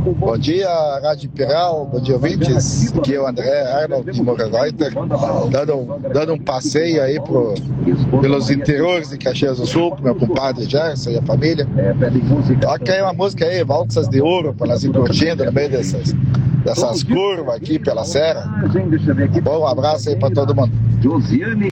Bom dia, Rádio Imperial, bom dia, ouvintes. Aqui é o André Arnold de Morreuter, dando um passeio aí pelos interiores de Caxias do Sul, com meu compadre Gerson e a família. Toca aí uma música aí, Valsas de Ouro, para nós ir curtindo no meio dessas curvas aqui pela serra. Tá bom? Um abraço aí para todo mundo.